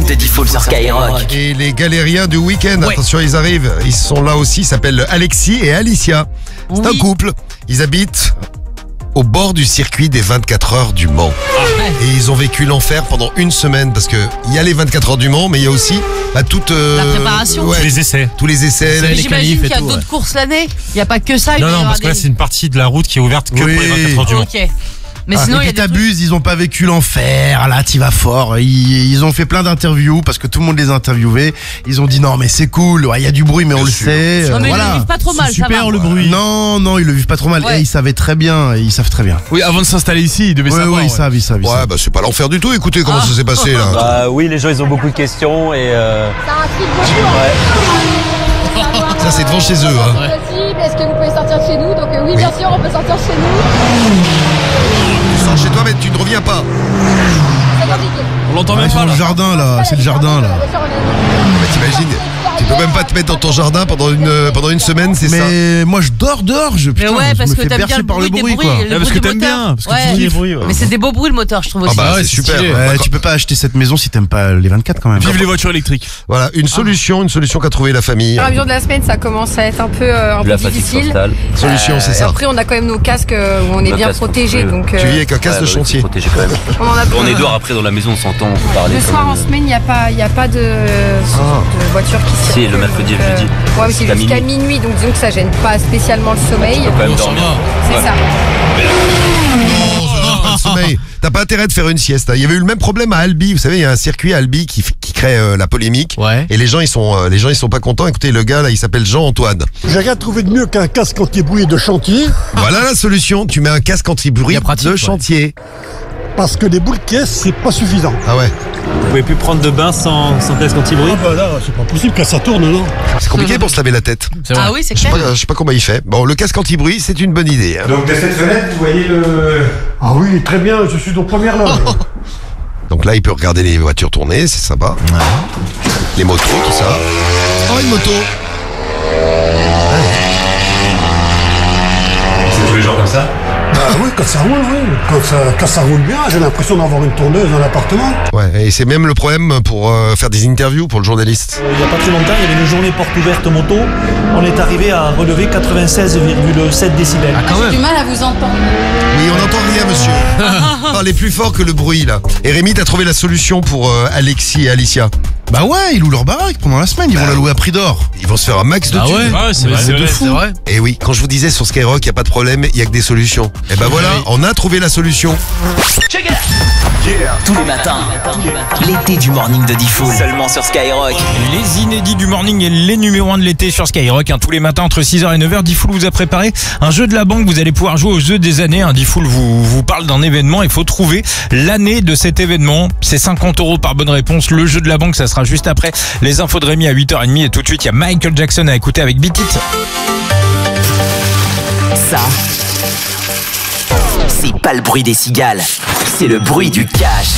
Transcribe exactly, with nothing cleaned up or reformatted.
de Diffoul sur Skyrock. Et les galériens du week-end, Ouais. attention, ils arrivent. Ils sont là aussi, ils s'appellent Alexis et Alicia. C'est Oui. un couple. Ils habitent au bord du circuit des vingt-quatre heures du Mans. Et ils ont vécu l'enfer pendant une semaine parce que il y a les vingt-quatre heures du Mans, mais il y a aussi bah, toute euh, La préparation. ouais, Tous les essais. tous les essais. Mais les j'imagine qualifs et qu'il y a tout, d'autres ouais. courses l'année. Il n'y a pas que ça. il Non, doit y non, avoir parce que là, des- c'est une partie de la route qui est ouverte que Oui. pour les vingt-quatre heures du Mans. Ok. Mais Ah, sinon, Et il y a puis des trucs... t'abuses, ils ont pas vécu l'enfer, là t'y vas fort. Ils, ils ont fait plein d'interviews parce que tout le monde les interviewait. Ils ont dit non mais c'est cool, il y a du bruit mais on Bien le sûr. sait. Non, mais ils voilà. le vivent pas trop mal, C'est ça super va. le bruit. Non, non, ils le vivent pas trop mal. Ouais. Et ils savaient très bien, ils savent très bien. Oui, avant de s'installer ici, ils devaient Oui, savoir. oui, ils ouais. savent, ils savent. ils Ouais, savent. bah c'est pas l'enfer du tout. Écoutez comment Ah. ça s'est passé là. Bah oui, les gens ils ont beaucoup de questions et euh, Ça intrigue beaucoup. ouais. Ça c'est devant chez eux. Hein. Possible. Est-ce que vous pouvez sortir de chez nous? Donc euh, oui, bien sûr, on peut sortir de chez nous. Tu sors chez toi mais tu ne reviens pas. C'est compliqué. On l'entend Ah, même ils sont pas dans là. le jardin là, c'est le jardin là. Mais t'imagines, tu peux même pas te mettre dans ton jardin pendant une pendant une semaine, c'est ça. Mais moi je dors dehors, je, Mais putain, ouais, je parce me que fais t'aimes bien bercer le par bruit le des bruit bruits. quoi. le Ouais, parce bruit que du t'aimes moteur. bien, parce que Ouais. tu kiffes. bruits, ouais. Mais c'est des beaux bruits le moteur, je trouve aussi. Ah bah ouais, c'est c'est super. stylé. Ouais, Ouais, quand- tu peux pas acheter cette maison si t'aimes pas les vingt-quatre quand même. Vive les voitures électriques. Voilà, une solution, une solution qu'a trouvé la famille. Au fur et à mesure de la semaine, ça commence à être un peu, euh, un peu La fatigue difficile. totale. Solution, c'est Et ça. après, on a quand même nos casques euh, où on est Nos bien casques, protégés. oui. Donc, Tu euh, vis avec un casque Ouais, de bah oui, chantier. faut protéger quand même. on en a On est dehors après dans la maison, on s'entend, on peut parler. Le quand soir même. en semaine, il n'y a pas, il y a pas de, de voiture qui Si, circule. le mercredi et donc, le jeudi. Ouais, mais c'est Jusqu'à jusqu'à minuit, donc disons que ça gêne pas spécialement le sommeil. On peut quand même dormir. C'est Ouais. ça. Oh, ça donne pas le sommeil. T'as pas intérêt de faire une sieste. Il y avait eu le même problème à Albi. Vous savez, il y a un circuit à Albi qui, f- qui crée euh, la polémique. Ouais. Et les gens, ils sont, euh, les gens, ils sont pas contents. Écoutez, le gars là, il s'appelle Jean-Antoine. J'ai rien trouvé de mieux qu'un casque anti-bruit de chantier, Voilà la solution. Tu mets un casque anti-bruit Bien pratique, de ouais. chantier. parce que les boules de caisse, c'est pas suffisant. Ah ouais. Vous pouvez plus prendre de bain sans, sans casque anti-bruit. Ah bah là, c'est pas possible que ça tourne, non? C'est compliqué pour se laver la tête. C'est vrai. Ah oui, c'est Je sais clair. pas, je sais pas comment il fait. Bon, le casque anti-bruit, c'est une bonne idée. hein. Donc de cette fenêtre, vous voyez le... Ah oui, très bien, je suis aux premières loges. Donc là, il peut regarder les voitures tourner, c'est sympa. Les motos, tout ça. Oh, une moto. C'est tous les jours comme ça. Ah oui, quand ça roule, oui. Quand ça, quand ça roule bien, j'ai l'impression d'avoir une tourneuse dans l'appartement. Ouais, et c'est même le problème pour euh, faire des interviews pour le journaliste. Il n'y a pas très longtemps, il y avait une journée porte ouverte moto. On est arrivé à relever quatre-vingt-seize virgule sept décibels. Ah, quand J'ai du même. mal à vous entendre. Oui, on n'entend rien, monsieur. Parlez plus fort que le bruit, là. Et Rémi, t'as trouvé la solution pour euh, Alexis et Alicia. Bah ouais, ils louent leur baraque pendant la semaine, ils vont la louer à prix d'or. Ils vont se faire un max de Ah thunes. ouais, ouais c'est Mais vrai, c'est c'est vrai, fou. c'est vrai. Et oui, quand je vous disais sur Skyrock, il n'y a pas de problème, il n'y a que des solutions. Et ben voilà, on a trouvé la solution. Tous les matins, l'été du morning de Diffoul. Seulement sur Skyrock. Les inédits du morning et les numéros un de l'été sur Skyrock. Hein, tous les matins entre six heures et neuf heures, Diffoul vous a préparé un jeu de la banque. Vous allez pouvoir jouer au jeu des années. Hein. Diffoul vous, vous parle d'un événement. Il faut trouver l'année de cet événement. C'est cinquante euros par bonne réponse. Le jeu de la banque, ça sera juste après les infos de Rémi à huit heures trente. Et tout de suite, il y a Michael Jackson à écouter avec Beat It. Ça, c'est pas le bruit des cigales, c'est le bruit du cash.